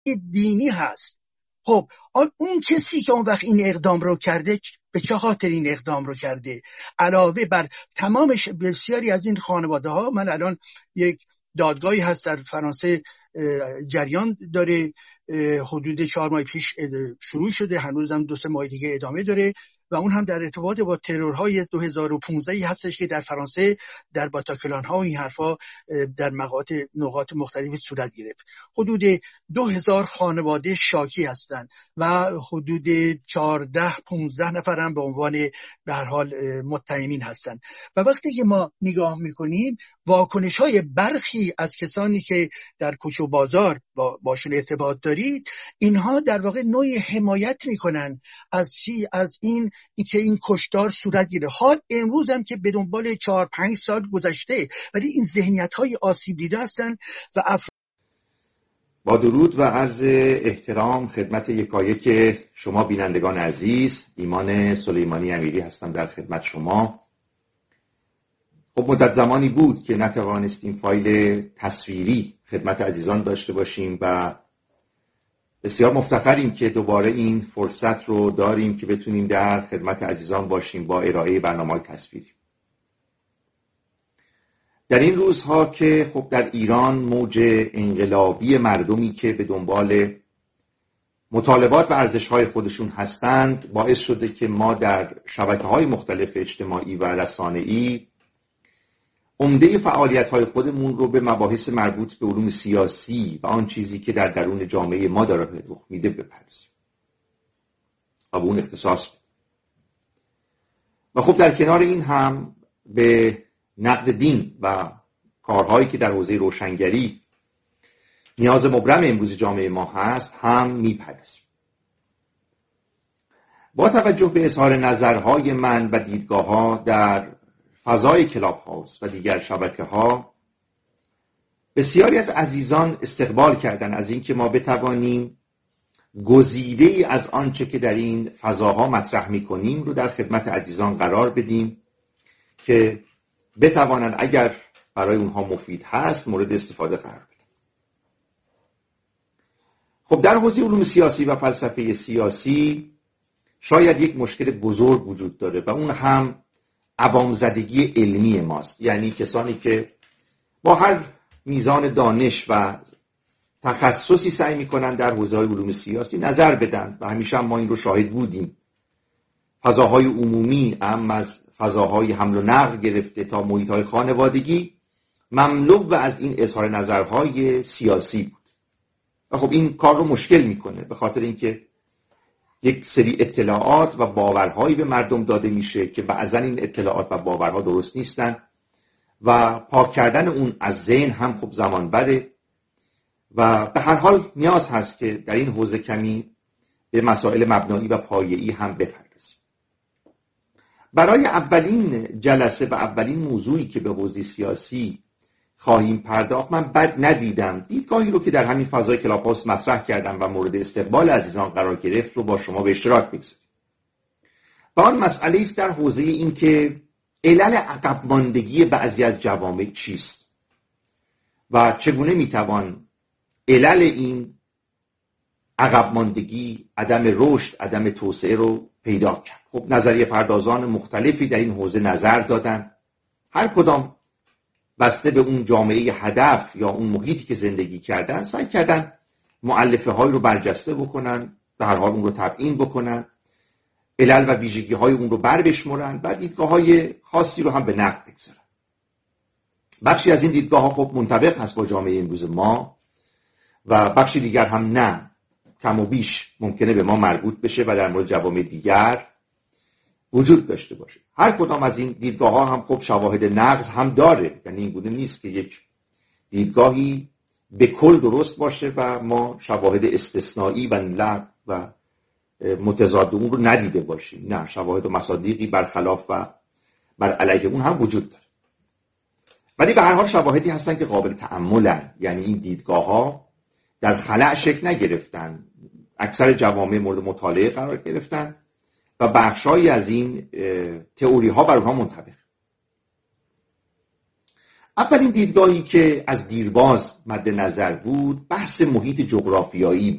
دینی هست. خب اون کسی که اون وقت این اقدام رو کرده به چه خاطر این اقدام رو کرده؟ علاوه بر تمام بسیاری از این خانواده ها، من الان یک دادگاهی هست در فرانسه جریان داره، حدود 4 ماه پیش شروع شده، هنوزم 2-3 ماه دیگه ادامه داره و اون هم در ارتباط با ترورهای 2015 هستش که در فرانسه در باتاکلان ها و این حرفا در نقاط مختلف صورت گرفت. حدود 2000 خانواده شاکی هستند و حدود 14-15 نفر هم به عنوان به هر حال متهمین هستند. و وقتی که ما نگاه میکنیم واکنش های برخی از کسانی که در کوچه و بازار باشون ارتباط دارید، اینها در واقع نوعی حمایت میکنن از این که این کشتار صورت گیره. حال امروز هم که به دنبال 4-5 سال گذشته، ولی این ذهنیت های آسیب دیده هستن و با درود و عرض احترام خدمت یکایک شما بینندگان عزیز، ایمان سلیمانی امیری هستم در خدمت شما. خب مدت زمانی بود که نتوانستیم فایل تصویری خدمت عزیزان داشته باشیم و بسیار مفتخریم که دوباره این فرصت رو داریم که بتونیم در خدمت عزیزان باشیم با ارائه برنامه‌های تصویری. در این روزها که خب در ایران موج انقلابی مردمی که به دنبال مطالبات و ارزش‌های خودشون هستند باعث شده که ما در شبکه‌های مختلف اجتماعی و رسانه‌ای عمده فعالیت‌های خودمون رو به مباحث مربوط به علوم سیاسی و آن چیزی که در درون جامعه ما داره رخ میده بپردازیم و به اون اختصاص بدیم. و خب در کنار این هم به نقد دین و کارهایی که در حوزه روشنگری نیاز مبرم امروز جامعه ما هست هم میپردازیم. با توجه به اظهار نظرهای من و دیدگاه‌ها در فضای کلاب هاوس و دیگر شبکه‌ها، بسیاری از عزیزان استقبال کردن از اینکه ما بتوانیم گزیده‌ای از آنچه که در این فضاها مطرح می‌کنیم رو در خدمت عزیزان قرار بدیم که بتوانند اگر برای اونها مفید هست مورد استفاده قرار بدیم. خب در حوزه علوم سیاسی و فلسفه سیاسی شاید یک مشکل بزرگ وجود داره و اون هم عوام‌زدگی علمی ماست، یعنی کسانی که با هر میزان دانش و تخصصی سعی میکنن در حوزه علوم سیاسی نظر بدن و همیشه هم ما این رو شاهد بودیم. فضاهای عمومی هم از فضاهای حمل و نقل گرفته تا محیط‌های خانوادگی مملو از این اظهار نظرهای سیاسی بود و خب این کار رو مشکل میکنه به خاطر اینکه یک سری اطلاعات و باورهایی به مردم داده میشه که بعضا این اطلاعات و باورها درست نیستن و پاک کردن اون از ذهن هم خب زمان بره و به هر حال نیاز هست که در این حوزه کمی به مسائل مبنایی و پایه‌ای هم بپردازیم. برای اولین جلسه و اولین موضوعی که به حوزه سیاسی خواهیم پرداخت، من بد ندیدم دیدگاهی رو که در همین فضای کلاب هاوس مطرح کردم و مورد استقبال عزیزان قرار گرفت رو با شما به اشتراک بگذارم. و آن مسئله است در حوزه این که علل عقب ماندگی بعضی از جوامع چیست و چگونه میتوان علل این عقب ماندگی، عدم رشد، عدم توسعه رو پیدا کرد. خب نظریه پردازان مختلفی در این حوزه نظر دادن، هر کدام بسته به اون جامعه هدف یا اون محیطی که زندگی کردن سعی کردن مؤلفه های رو برجسته بکنن، به هر حال اون رو تبیین بکنن، علل و ویژگی های اون رو بشمرن و دیدگاه های خاصی رو هم به نقد بگذارن. بخشی از این دیدگاه ها خب منطبق هست با جامعه امروز ما و بخشی دیگر هم نه، کم و بیش ممکنه به ما مربوط بشه و در مورد جوامع دیگر وجود داشته باشه. هر کدام از این دیدگاه ها هم خب شواهد نقض هم داره، یعنی این گونه نیست که یک دیدگاهی به کل درست باشه و ما شواهد استثنایی و لغو و متضاد اون رو ندیده باشیم. نه، شواهد و مصادیقی برخلاف و بر علیه اون هم وجود داره، ولی به هر حال شواهدی هستن که قابل تأملن. یعنی این دیدگاه ها در خلأ شکل نگرفتن، اکثر جوامع مورد مطالعه قرار گرفتن و بخشایی از این تئوری ها بر اونها منطبق. اولین دیدگاهی که از دیرباز مد نظر بود بحث محیط جغرافیایی